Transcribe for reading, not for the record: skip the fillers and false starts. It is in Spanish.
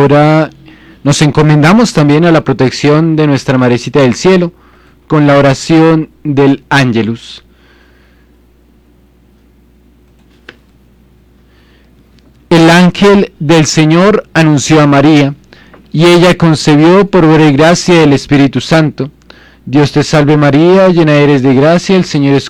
ahora nos encomendamos también a la protección de nuestra Madrecita del Cielo con la oración del Ángelus. El ángel del Señor anunció a María, y ella concebió por obra y gracia del Espíritu Santo. Dios te salve María, llena eres de gracia, el Señor es